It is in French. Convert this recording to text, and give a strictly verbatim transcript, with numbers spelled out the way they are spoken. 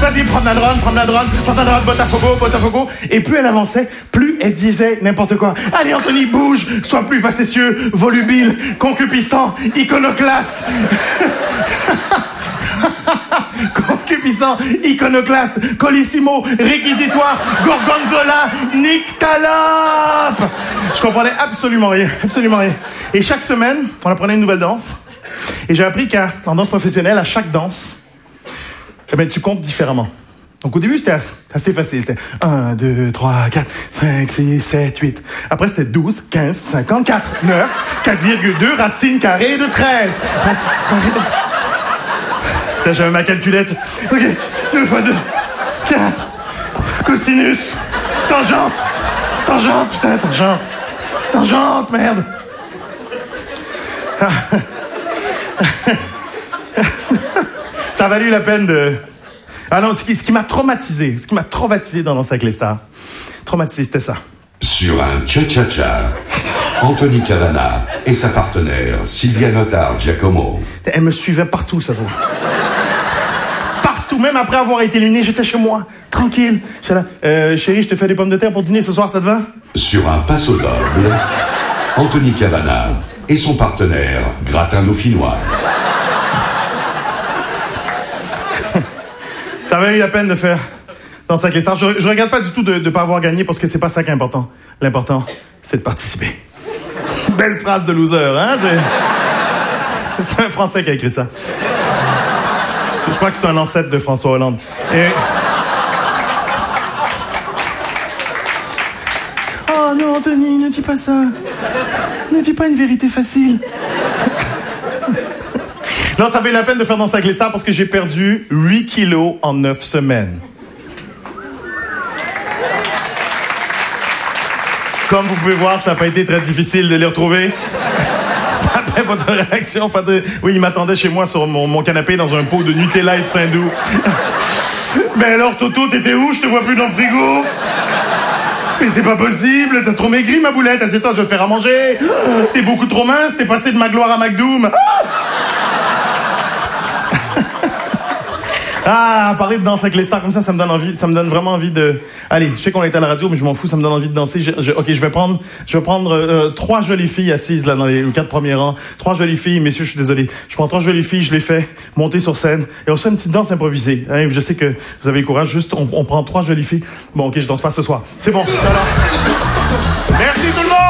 vas-y, prends la drone, prends la drone, prends la drone, Botafogo, Botafogo. Et plus elle avançait, plus elle disait n'importe quoi. Allez, Anthony, bouge, sois plus facétieux, volubile, concupiscent, iconoclaste. Concupiscent, iconoclaste, colissimo, réquisitoire, gorgonzola, nyctalope. Je comprenais absolument rien, absolument rien. Et chaque semaine, on apprenait une nouvelle danse. Et j'ai appris qu'en danse professionnelle, à chaque danse, eh ben, tu comptes différemment. Donc au début, c'était assez facile. C'était un, deux, trois, quatre, cinq, six, sept, huit. Après, c'était douze, quinze, cinquante-quatre, neuf, quatre virgule deux, racine carrée de treize. Racine carrée de... Putain, j'avais ma calculette. Ok, deux fois deux, quatre, cosinus, tangente, tangente, putain, tangente, tangente, merde. Ça a valu la peine de... Ah non, ce qui, ce qui m'a traumatisé, ce qui m'a traumatisé dans Danse avec les stars, traumatisé, c'était ça. Sur un cha-cha-cha, Anthony Cavana et sa partenaire Sylvia Notard Giacomo. Elle me suivait partout, ça vaut. Partout, même après avoir été éliminé, j'étais chez moi, tranquille. J'étais là, euh, chérie, je te fais des pommes de terre pour dîner ce soir, ça te va? Sur un passo doble, Anthony Cavana et son partenaire Gratin Dauphinois. Ça valait la peine de faire Danse avec les stars. Je, je regrette pas du tout de ne pas avoir gagné parce que c'est pas ça qui est important. L'important, c'est de participer. Belle phrase de loser, hein? C'est, c'est un Français qui a écrit ça. Je crois que c'est un ancêtre de François Hollande. Et... Oh non, Anthony, ne dis pas ça. Ne dis pas une vérité facile. Non, ça valait la peine de faire Danse avec les stars parce que j'ai perdu huit kilos en neuf semaines. Comme vous pouvez voir, ça n'a pas été très difficile de les retrouver. Après votre réaction, pas de... Oui, il m'attendait chez moi sur mon, mon canapé dans un pot de Nutella et de Saint-Doux. Mais alors, Toto, t'étais où? Je te vois plus dans le frigo. Mais c'est pas possible, t'as trop maigri, ma boulette. Assieds-toi, je vais te faire à manger. T'es beaucoup trop mince, t'es passé de ma gloire à McDoom. Ah, parler de danse avec les stars comme ça, ça me donne envie, ça me donne vraiment envie de... Allez, je sais qu'on est à la radio, mais je m'en fous, ça me donne envie de danser. Je, je, ok, je vais prendre, je vais prendre euh, trois jolies filles assises là dans les quatre premiers rangs. Trois jolies filles, messieurs, je suis désolé. Je prends trois jolies filles, je les fais monter sur scène et on se fait une petite danse improvisée. Hein, je sais que vous avez le courage, juste on, on prend trois jolies filles. Bon, ok, je danse pas ce soir. C'est bon. Alors, merci tout le monde.